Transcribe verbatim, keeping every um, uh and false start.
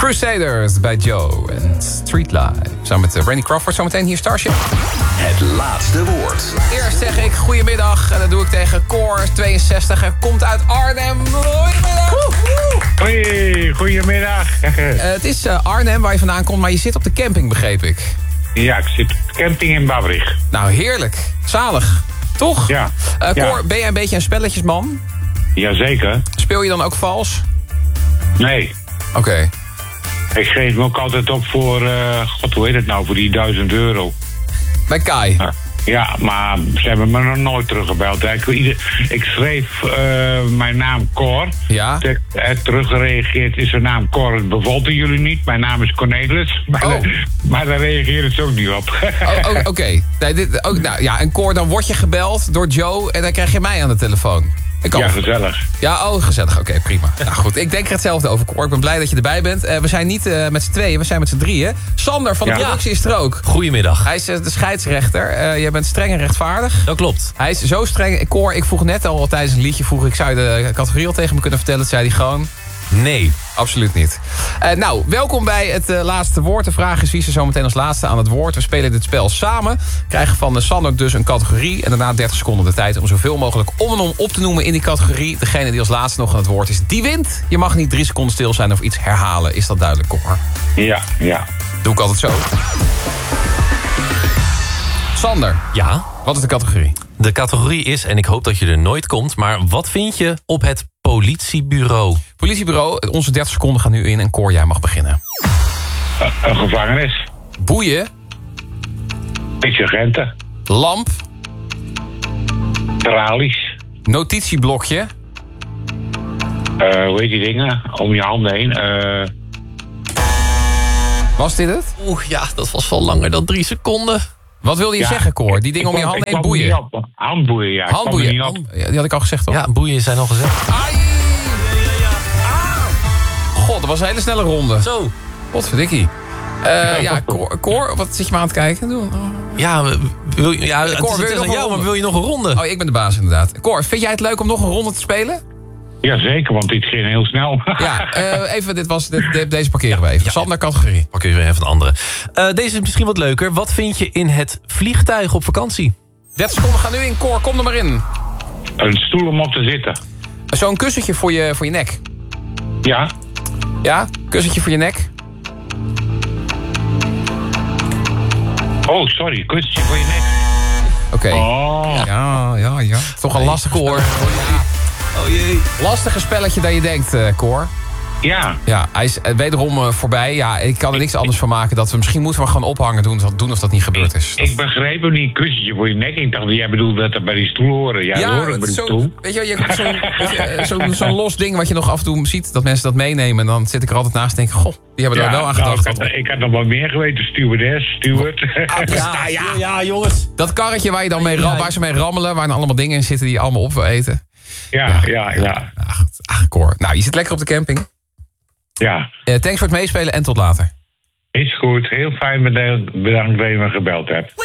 Crusaders bij Joe en Street Life. Samen met Randy Crawford. Zometeen hier Starship. Het laatste woord. Eerst zeg ik goedemiddag. En dat doe ik tegen Cor, tweeënzestig. En komt uit Arnhem. Goedemiddag. Hoi, goedemiddag. Uh, het is uh, Arnhem waar je vandaan komt, maar je zit op de camping, begreep ik. Ja, ik zit op de camping in Babberich. Nou, heerlijk. Zalig. Toch? Ja. Uh, Cor, ja. ben jij een beetje een spelletjesman? Jazeker. Speel je dan ook vals? Nee. Oké. Okay. Ik geef me ook altijd op voor, uh, god, hoe heet het nou, voor die duizend euro. Bij Kai? Uh, ja, maar ze hebben me nog nooit teruggebeld. Ik, ik schreef uh, mijn naam Cor. Ja. Ik heb teruggereageerd, is zijn naam Cor. Het bevalt jullie niet. Mijn naam is Cornelis. Maar, oh. maar daar reageert het ook niet op. oh, oh, Oké. Okay. Nee, nou, ja, en Cor, dan word je gebeld door Joe en dan krijg je mij aan de telefoon. Ja, gezellig. Ja, oh, gezellig. Oké, okay, prima. Nou goed, ik denk er hetzelfde over, Cor. Ik ben blij dat je erbij bent. Uh, we zijn niet uh, met z'n tweeën, we zijn met z'n drieën. Sander van de ja. productie is er ook. Goedemiddag. Hij is uh, de scheidsrechter. Uh, jij bent streng en rechtvaardig. Dat klopt. Hij is zo streng. Cor, ik vroeg net al tijdens een liedje, vroeg ik, zou je de categorie al tegen me kunnen vertellen? Dat zei hij gewoon... Nee. Absoluut niet. Uh, nou, welkom bij het uh, laatste woord. De vraag is wie is er zometeen als laatste aan het woord. We spelen dit spel samen. Krijgen van uh, Sander dus een categorie. En daarna dertig seconden de tijd om zoveel mogelijk om en om op te noemen in die categorie. Degene die als laatste nog aan het woord is, die wint. Je mag niet drie seconden stil zijn of iets herhalen. Is dat duidelijk, Cor? Ja, ja. Doe ik altijd zo. Sander. Ja? Wat is de categorie? De categorie is, en ik hoop dat je er nooit komt, maar wat vind je op het politiebureau? Politiebureau, onze dertig seconden gaan nu in en Cor, jij mag beginnen. Uh, een gevangenis. Boeien. Politieagenten. Lamp. Tralies. Notitieblokje. Uh, hoe heet die dingen? Om je handen heen. Uh... Was dit het? Oeh, ja, dat was wel langer dan drie seconden. Wat wilde je ja, zeggen, Cor? Die dingen om je handen heen boeien? Handboeien, ja. Handboeien, Hand, ja, die had ik al gezegd, toch? Ja, boeien zijn al gezegd. Ai! God, dat was een hele snelle ronde. Zo. Godverdikkie. Uh, ja, Cor, Cor, wat zit je me aan het kijken? Doe. Ja, wil je, ja, Cor, wil je nog een jou, maar wil je nog een ronde? Oh, ik ben de baas inderdaad. Cor, vind jij het leuk om nog een ronde te spelen? Jazeker, want dit ging heel snel. Ja, uh, even, dit was, dit, deze parkeren we even. Ja, Sander, categorie. Parkeren we even een andere. Uh, deze is misschien wat leuker. Wat vind je in het vliegtuig op vakantie? dertig seconden gaan nu in, Cor, kom er maar in. Een stoel om op te zitten. Zo'n kussentje voor je, voor je nek. Ja. Ja, kussentje voor je nek. Oh, sorry, kussentje voor je nek. Oké. Okay. Oh. Ja, ja, ja. Toch een lastig Cor. Oh jee. Lastiger spelletje dan je denkt, uh, Cor. Ja. Ja, hij is wederom uh, voorbij. Ja, ik kan er niks anders van maken. Dat we misschien moeten we gewoon ophangen doen, doen of dat niet gebeurd is. Ik, ik begreep hem niet, kussentje voor je nek. Ik dacht, jij bedoelt dat er bij die stoel horen. Ja, ja, hoor ik bij die stoel. Weet je, je hebt zo'n zo, zo los ding wat je nog af en toe ziet, dat mensen dat meenemen. En dan zit ik er altijd naast en denk, goh, die hebben ja, er wel aan nou, gedacht. Ik had, ik had nog wel meer geweten, stewardess, steward. Ah, ja, ja, ja, jongens. Dat karretje waar, je dan mee, waar ze mee rammelen, waar dan allemaal dingen in zitten die je allemaal op wil eten. Ja, ja, ja. ja. Ach, ach, Cor. Nou, je zit lekker op de camping. Ja. Uh, thanks voor het meespelen en tot later. Is goed. Heel fijn, bedankt dat je me gebeld hebt.